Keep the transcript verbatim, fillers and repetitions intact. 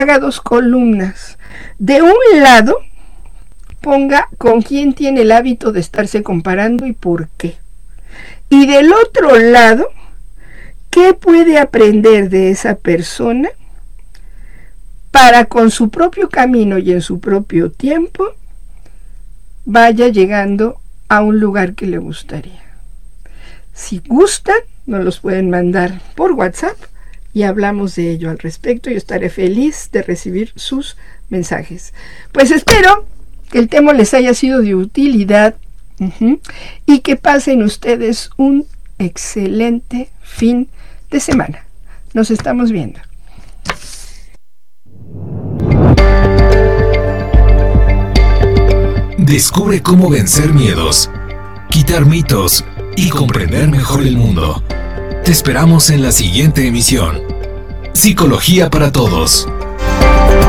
haga dos columnas. De un lado, ponga con quién tiene el hábito de estarse comparando y por qué. Y del otro lado, ¿qué puede aprender de esa persona para con su propio camino y en su propio tiempo vaya llegando a un lugar que le gustaría? Si gustan, nos los pueden mandar por WhatsApp y hablamos de ello al respecto. Yo estaré feliz de recibir sus mensajes. Pues espero que el tema les haya sido de utilidad uh-huh, y que pasen ustedes un excelente fin de semana. Nos estamos viendo. Descubre cómo vencer miedos, quitar mitos y comprender mejor el mundo. Te esperamos en la siguiente emisión. Psicología para Todos.